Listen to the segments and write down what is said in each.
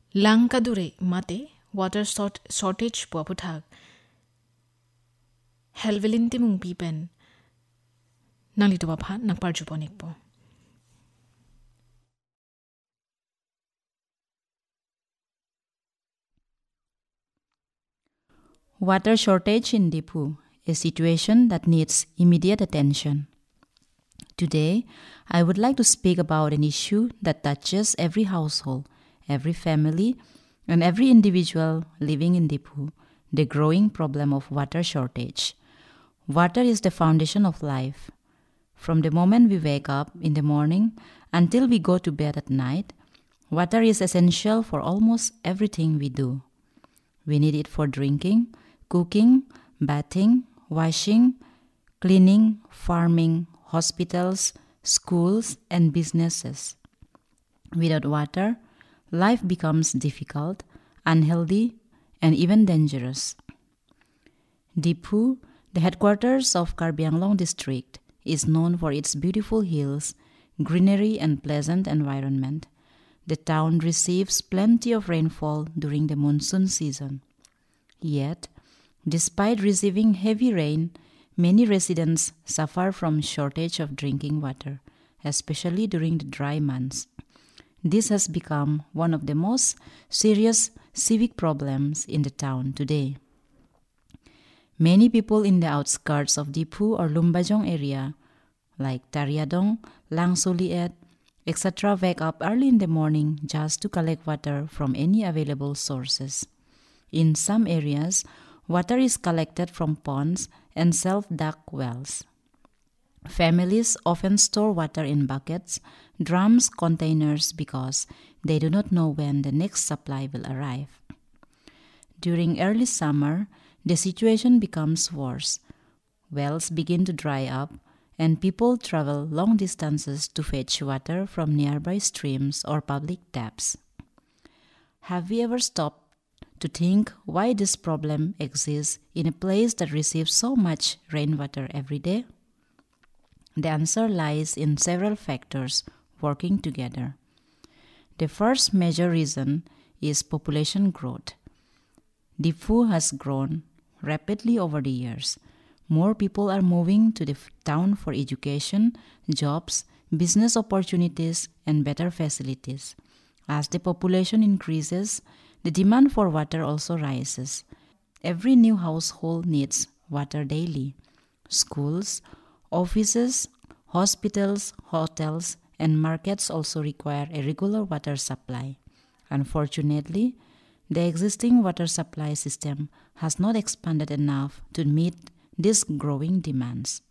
Langkadure mate water shortage puaputhak. Helvelinti mung pipen. Nalito bapha nakparjuponikpo. Water shortage in Dipu, a situation that needs immediate attention. Today, I would like to speak about an issue that touches every household, every family, and every individual living in Dipu, the growing problem of water shortage. Water is the foundation of life. From the moment we wake up in the morning until we go to bed at night, water is essential for almost everything we do. We need it for drinking, cooking, bathing, washing, cleaning, farming, hospitals, schools, and businesses. Without water, life becomes difficult, unhealthy, and even dangerous. Dipu, the headquarters of Karbi Anglong district, is known for its beautiful hills, greenery, and pleasant environment. The town receives plenty of rainfall during the monsoon season. Yet, despite receiving heavy rain, many residents suffer from shortage of drinking water, especially during the dry months. This has become one of the most serious civic problems in the town today. Many people in the outskirts of Dipu or Lumbajong area, like Tariadong, Langsuliet, etc., wake up early in the morning just to collect water from any available sources. In some areas, water is collected from ponds and self-dug wells. Families often store water in buckets, drums, containers because they do not know when the next supply will arrive. During early summer, the situation becomes worse. Wells begin to dry up, and people travel long distances to fetch water from nearby streams or public taps. Have we ever stopped to think why this problem exists in a place that receives so much rainwater every day? The answer lies in several factors working together. The first major reason is population growth. Difu has grown rapidly over the years. More people are moving to the town for education, jobs, business opportunities, and better facilities. As the population increases, the demand for water also rises. Every new household needs water daily. Schools, offices, hospitals, hotels, and markets also require a regular water supply. Unfortunately, the existing water supply system has not expanded enough to meet these growing demands.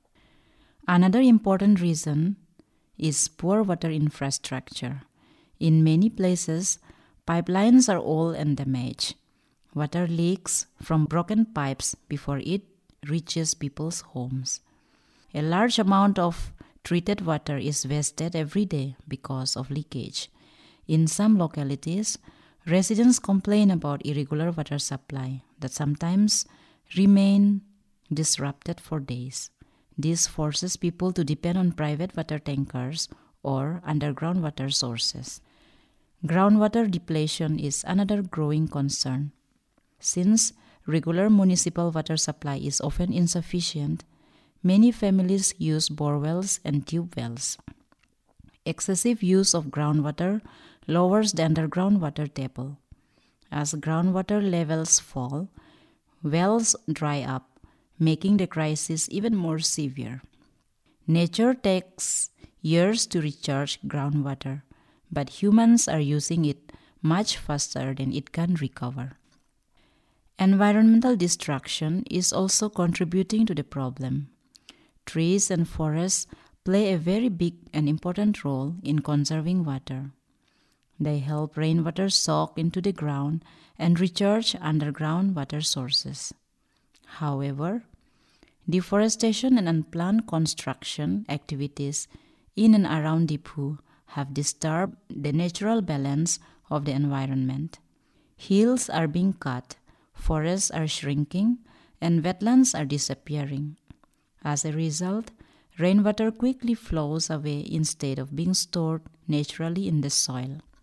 Another important reason is poor water infrastructure. In many places, pipelines are old and damaged. Water leaks from broken pipes before it reaches people's homes. A large amount of treated water is wasted every day because of leakage. In some localities, residents complain about irregular water supply that sometimes remain disrupted for days. This forces people to depend on private water tankers or underground water sources. Groundwater depletion is another growing concern. Since regular municipal water supply is often insufficient, many families use borewells and tube wells. Excessive use of groundwater lowers the underground water table. As groundwater levels fall, wells dry up, making the crisis even more severe. Nature takes years to recharge groundwater, but humans are using it much faster than it can recover. Environmental destruction is also contributing to the problem. Trees and forests play a very big and important role in conserving water. They help rainwater soak into the ground and recharge underground water sources. However, deforestation and unplanned construction activities in and around Dipu have disturbed the natural balance of the environment. Hills are being cut, forests are shrinking, and wetlands are disappearing. As a result, rainwater quickly flows away instead of being stored naturally in the soil.